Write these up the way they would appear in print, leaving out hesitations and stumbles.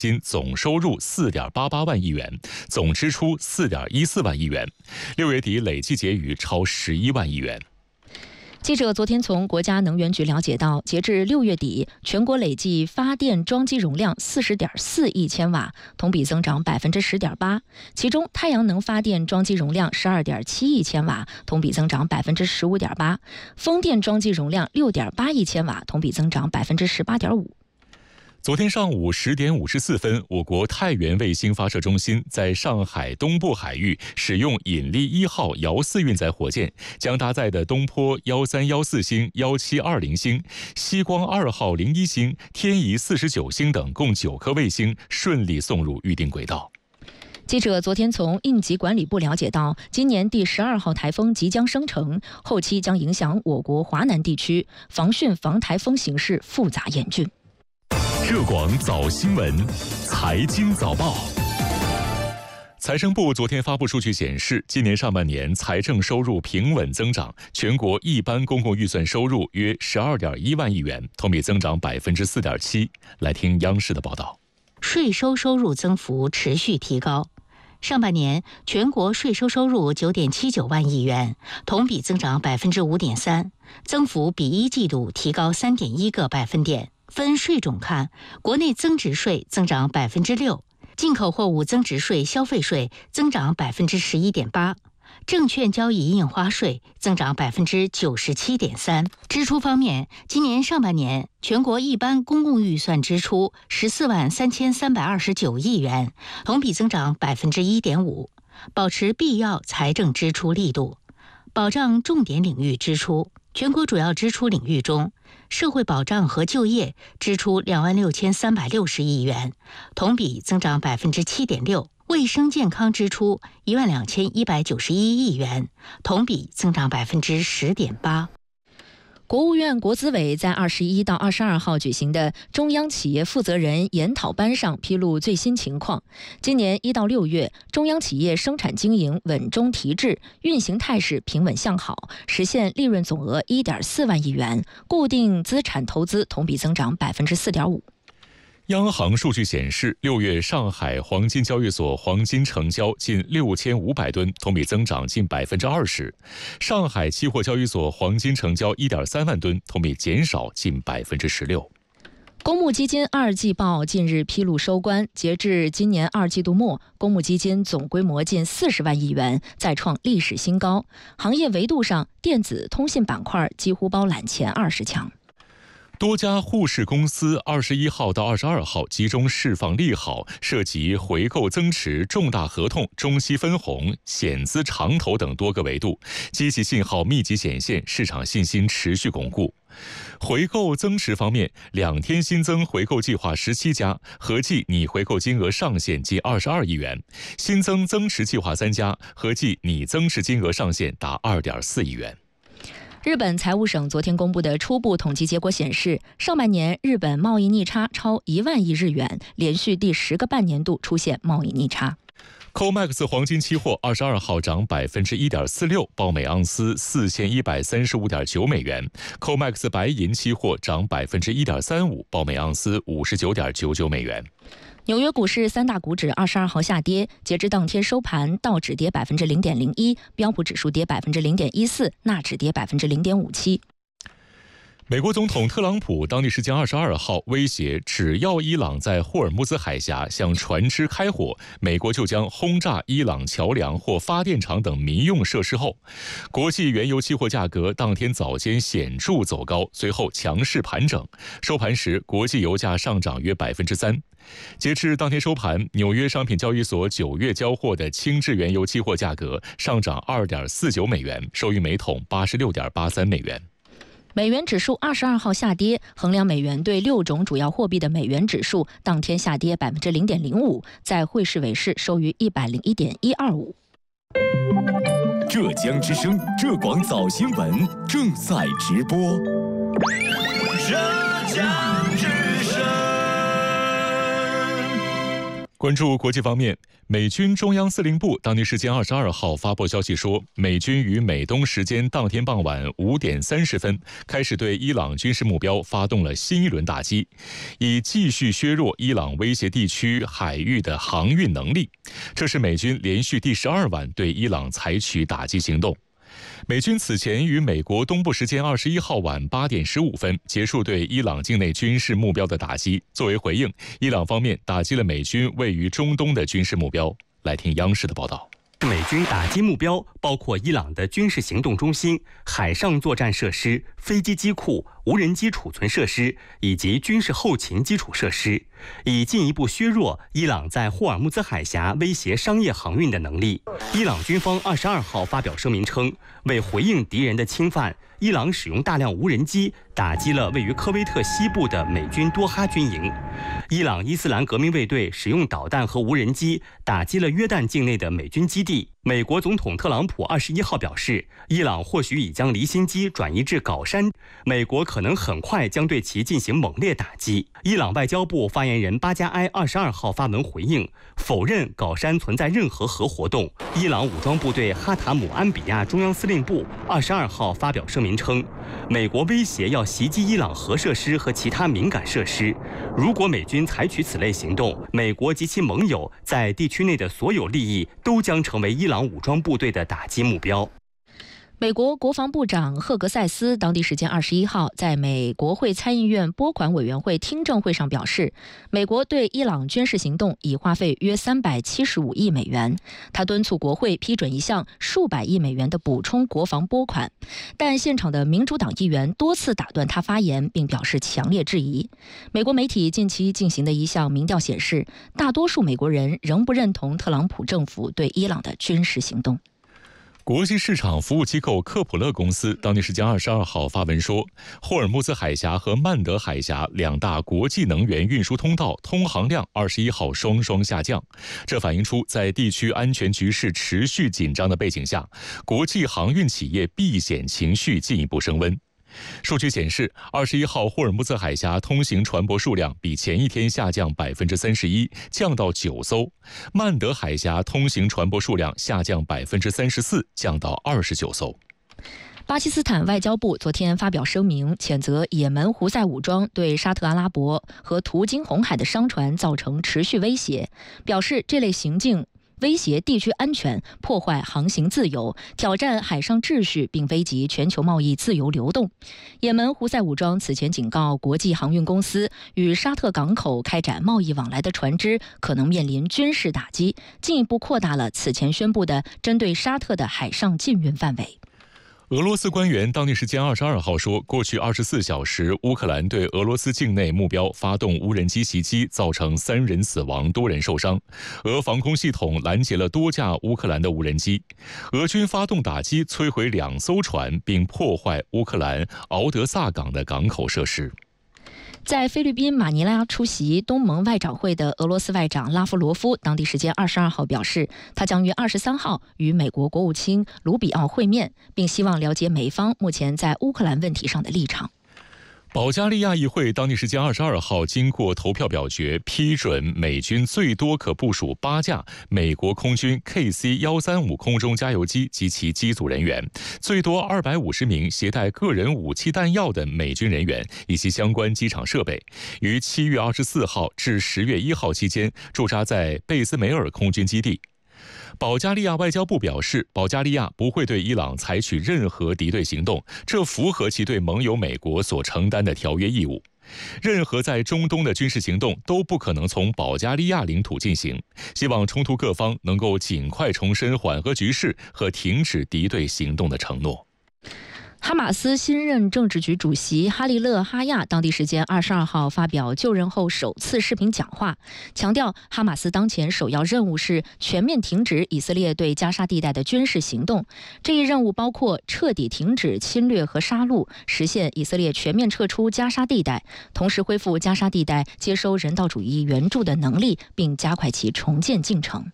今总收入4.88万亿元，总支出4.14万亿元，6月底累计结余超11万亿元。 记者昨天从国家能源局了解到，截至6月底，全国累计发电装机容量40.4亿千瓦，同比增长10.8%。其中，太阳能发电装机容量12.7亿千瓦，同比增长15.8%；风电装机容量6.8亿千瓦，同比增长18.5%。 昨天上午10点54分，我国太原卫星发射中心在上海东部海域使用引力1号遥4运载火箭，将搭载的东坡1314星、1720星、西光2号01星、天仪49星等共9颗卫星顺利送入预定轨道。 记者昨天从应急管理部了解到，今年第12号台风即将生成，后期将影响我国华南地区，防汛防台风形势复杂严峻。 浙广早新闻，财经早报。财政部昨天发布数据显示，今年上半年财政收入平稳增长，全国一般公共预算收入约12.1万亿元，同比增长4.7%。来听央视的报道。 税收收入增幅持续提高，上半年全国税收收入9.79万亿元，同比增长5.3%，增幅比一季度提高3.1个百分点。分税种看，国内增值税增长6%，进口货物增值税、消费税增长11.8%，证券交易印花税增长97.3%。支出方面，今年上半年全国一般公共预算支出14万3329亿元，同比增长1.5%，保持必要财政支出力度，保障重点领域支出。全国主要支出领域中，社会保障和就业支出26360亿元，同比增长7.6%；卫生健康支出12191亿元，同比增长10.8%。 国务院国资委在21到22号举行的中央企业负责人研讨班上披露最新情况。今年1到6月，中央企业生产经营稳中提质，运行态势平稳向好，实现利润总额1.4万亿元，固定资产投资同比增长4.5%。 央行数据显示，6月上海黄金交易所黄金成交近6500吨，同比增长近20%；上海期货交易所黄金成交1.3万吨，同比减少近16%。 公募基金二季报近日披露收官，截至今年2季度末，公募基金总规模近40万亿元，再创历史新高。行业维度上，电子通信板块几乎包揽前20强。 多家沪市公司21号到22号集中释放利好，涉及回购增持、重大合同、中期分红、险资长投等多个维度，积极信号密集显现，市场信心持续巩固。回购增持方面，2天新增回购计划17家，合计拟回购金额上限近22亿元；新增增持计划3家，合计拟增持金额上限达2.4亿元。 日本财务省昨天公布的初步统计结果显示，上半年日本贸易逆差超1万亿日元，连续第10个半年度出现贸易逆差。 COMEX 黄金期货22号涨1.46%，报每盎司4135.9美元；COMEX 白银期货涨1.35%，报每盎司59.99美元。 纽约股市3大股指22号下跌，截至当天收盘，道指跌0.01%，标普指数跌0.14%，纳指跌0.57%。 美国总统特朗普当地时间22号威胁，只要伊朗在霍尔木兹海峡向船只开火，美国就将轰炸伊朗桥梁或发电厂等民用设施后，国际原油期货价格当天早间显著走高，随后强势盘整，收盘时国际油价上涨约3%。截至当天收盘，纽约商品交易所9月交货的轻质原油期货价格上涨2.49美元，收于每桶86.83美元。 美元指数22号下跌，衡量美元对6种主要货币的美元指数当天下跌0.05%，在汇市尾市收于101.125。 浙江之声浙广早新闻正在直播。 浙江之声。 关注国际方面，美军中央司令部当地时间22号发布消息说，美军于美东时间当天傍晚5点30分开始对伊朗军事目标发动了新一轮打击，以继续削弱伊朗威胁地区海域的航运能力。这是美军连续第12晚对伊朗采取打击行动。美军此前于美国东部时间21号晚8点15分结束对伊朗境内军事目标的打击。作为回应，伊朗方面打击了美军位于中东的军事目标。来听央视的报道。 美军打击目标包括伊朗的军事行动中心、海上作战设施、飞机机库、无人机储存设施以及军事后勤基础设施，以进一步削弱伊朗在霍尔木兹海峡威胁商业航运的能力。伊朗军方22号发表声明称，为回应敌人的侵犯，伊朗使用大量无人机打击了位于科威特西部的美军多哈军营。伊朗伊斯兰革命卫队使用导弹和无人机打击了约旦境内的美军基地。美国总统特朗普21号表示，伊朗或许已将离心机转移至皋山，美国可能很快将对其进行猛烈打击。伊朗外交部发言人巴加埃22号发文回应，否认皋山存在任何核活动。伊朗武装部队哈塔姆安比亚中央司令部22号发表声明称，美国威胁要袭击伊朗核设施和其他敏感设施，如果美军采取此类行动，美国及其盟友在地区内的所有利益都将成为伊朗武装部队的打击目标。 美国国防部长赫格塞斯当地时间21号在美国会参议院拨款委员会听证会上表示，美国对伊朗军事行动已花费约375亿美元。他敦促国会批准一项数百亿美元的补充国防拨款，但现场的民主党议员多次打断他发言，并表示强烈质疑。美国媒体近期进行的一项民调显示，大多数美国人仍不认同特朗普政府对伊朗的军事行动。 国际市场服务机构科普勒公司当地时间22号发文说，霍尔木兹海峡和曼德海峡两大国际能源运输通道通航量21号双双下降，这反映出在地区安全局势持续紧张的背景下，国际航运企业避险情绪进一步升温。数据显示，21号霍尔木兹海峡通行船舶数量比前一天下降31%，降到9艘；曼德海峡通行船舶数量下降34%，降到29艘。 巴基斯坦外交部昨天发表声明，谴责也门胡塞武装对沙特阿拉伯和途经红海的商船造成持续威胁，表示这类行径威胁地区安全，破坏航行自由，挑战海上秩序，并危及全球贸易自由流动。也门胡塞武装此前警告国际航运公司，与沙特港口开展贸易往来的船只可能面临军事打击，进一步扩大了此前宣布的针对沙特的海上禁运范围。 俄罗斯官员当地时间22号说，过去24小时，乌克兰对俄罗斯境内目标发动无人机袭击，造成3人死亡，多人受伤。俄防空系统拦截了多架乌克兰的无人机。俄军发动打击，摧毁2艘船，并破坏乌克兰敖德萨港的港口设施。 在菲律宾马尼拉出席东盟外长会的俄罗斯外长拉夫罗夫当地时间22号表示，他将于23号与美国国务卿卢比奥会面，并希望了解美方目前在乌克兰问题上的立场。 保加利亚议会当地时间22号经过投票表决，批准美军最多可部署8架美国空军 KC-135空中加油机及其机组人员，最多250名携带个人武器弹药的美军人员以及相关机场设备，于7月24号至10月1号期间驻扎在贝斯梅尔空军基地。保加利亚外交部表示，保加利亚不会对伊朗采取任何敌对行动，这符合其对盟友美国所承担的条约义务。任何在中东的军事行动都不可能从保加利亚领土进行，希望冲突各方能够尽快重申缓和局势和停止敌对行动的承诺。 哈马斯新任政治局主席哈利勒·哈亚当地时间22号发表就任后首次视频讲话，强调哈马斯当前首要任务是全面停止以色列对加沙地带的军事行动。这一任务包括彻底停止侵略和杀戮，实现以色列全面撤出加沙地带，同时恢复加沙地带接收人道主义援助的能力，并加快其重建进程。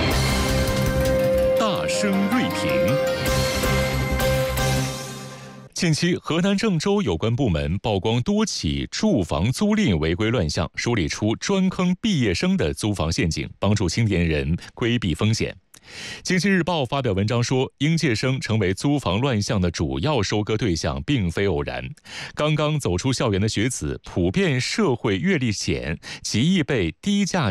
大声锐评。 近期，河南郑州有关部门曝光多起住房租赁违规乱象，梳理出专坑毕业生的租房陷阱，帮助青年人规避风险。经济日报发表文章说，应届生成为租房乱象的主要收割对象，并非偶然。刚刚走出校园的学子，普遍社会阅历浅，极易被低价